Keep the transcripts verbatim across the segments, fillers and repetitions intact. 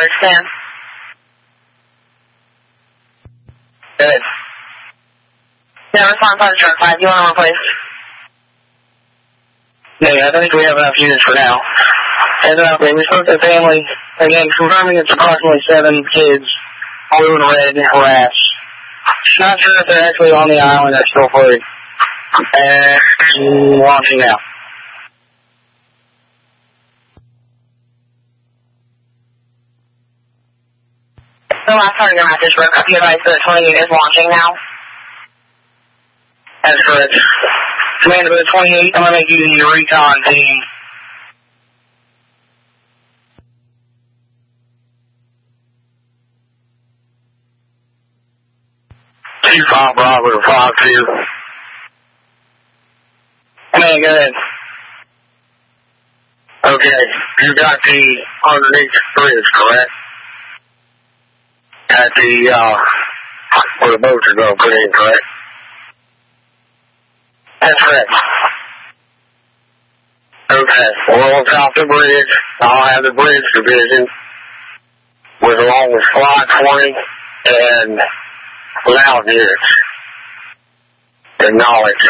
Alert stand. Good. Yeah, response on truck five. You want to replace? Yeah, I think we have enough units for now. And uh, we spoke to the family. Again, confirming it's approximately seven kids, blue and red rats. Not sure if they're actually on the island or still floating. And launching now. The last part of your message broke up. You advised that twenty-eight is launching now. That's correct. Commander, the twenty-eight, I'm going to make you the recon team. two five Bravo five two. Commander, go ahead. Okay, you got the underneath the bridge, correct? At the, uh, where the boats are going to put in, correct? That's correct. Okay, well, on top of the bridge, I'll have the bridge division with along with Fly twenty and loud units. Acknowledge.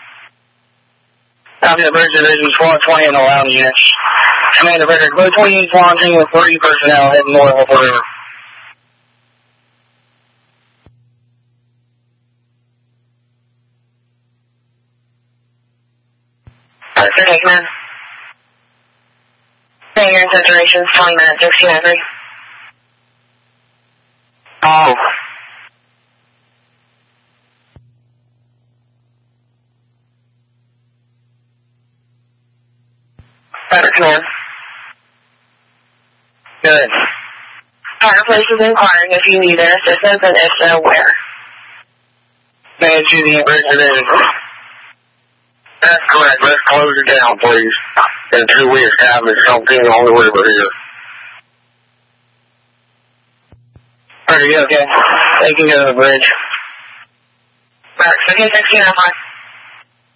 I'll be the bridge division, Fly twenty and the loud units. Commander Frederick, Blue twenty-eight is launching with thirty personnel heading north of the river. Okay, command. Failure in saturations, twenty minutes, sixteen oh three. Oh. Better command. Good. Fireplace is inquiring if you need their assistance, and if so, where? Manage you the bridge division. That's correct. Let's close it down, please, until we establish something on the river here. Are you okay? They can go to the bridge. Alright, so get sixteen oh five.